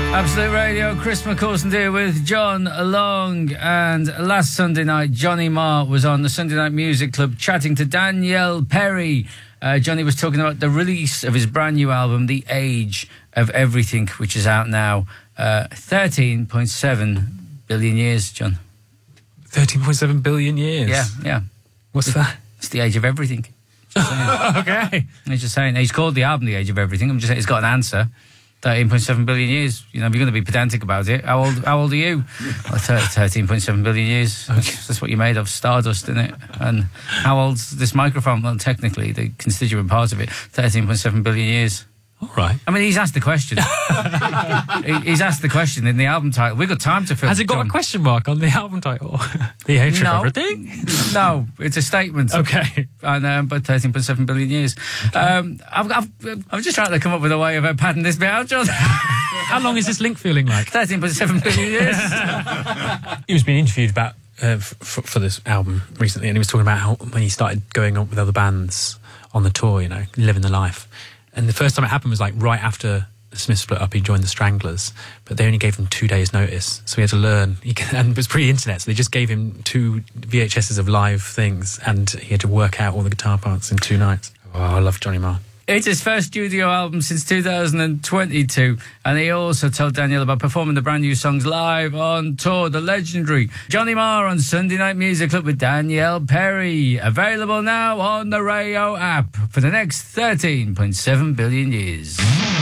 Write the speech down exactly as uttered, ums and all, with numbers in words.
Absolute Radio, Chris McCauston here with John Long. And last Sunday night, Johnny Marr was on the Sunday Night Music Club chatting to Danielle Perry. Uh, Johnny was talking about the release of his brand new album, The Age of Everything, which is out now. Uh, thirteen point seven billion years, John. thirteen point seven billion years? Yeah, yeah. What's that? It's the age of everything. Okay. He's just saying, he's called the album The Age of Everything. I'm just saying, it's got an answer. thirteen point seven billion years. You know, you're going to be pedantic about it. How old How old are you? Well, thirteen point seven billion years. Okay. That's, that's what you're made of, stardust, isn't it? And how old's this microphone? Well, technically, the constituent part of it, thirteen point seven billion years. All right. I mean, he's asked the question. he, he's asked the question in the album title. We've got time to fill. Has it got John. a question mark on the album title? The Age No. of Everything? No, it's a statement. Okay. And um, but thirteen point seven billion years. Okay. Um, I've, I've, I'm just trying to come up with a way of uh, padding this bit out, John. How long is this link feeling like? thirteen point seven billion years. He was being interviewed about uh, f- for this album recently, and he was talking about how when he started going up with other bands on the tour, you know, living the life. And the first time it happened was like right after the Smiths split up. He joined the Stranglers, but they only gave him two days' notice, so he had to learn. He can, and it was pre-internet, so they just gave him two V H S's of live things, and he had to work out all the guitar parts in two nights. Oh, I love Johnny Marr. It's his first studio album since two thousand twenty-two, and he also told Danielle about performing the brand new songs live on tour. The legendary Johnny Marr on Sunday Night Music Club with Danielle Perry. Available now on the Rayo app for the next thirteen point seven billion years.